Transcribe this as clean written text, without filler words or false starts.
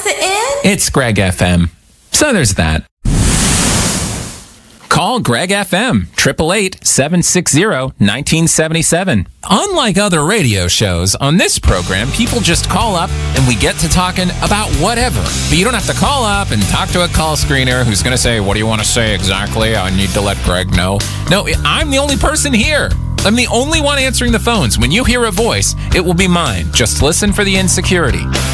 the end? It's Greg FM. So there's that. Call Greg FM, 888-760-1977. Unlike other radio shows, on this program, people just call up and we get to talking about whatever. But you don't have to call up and talk to a call screener who's going to say, what do you want to say exactly? I need to let Greg know. No, I'm the only person here. I'm the only one answering the phones. When you hear a voice, it will be mine. Just listen for the insecurity.